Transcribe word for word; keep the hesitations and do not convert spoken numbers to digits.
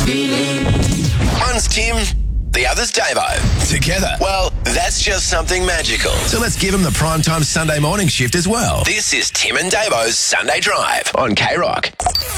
One's Tim, the other's Davo. Together, well, that's just something magical. So let's give them the primetime Sunday morning shift as well. This is Tim and Davo's Sunday Drive on K Rock.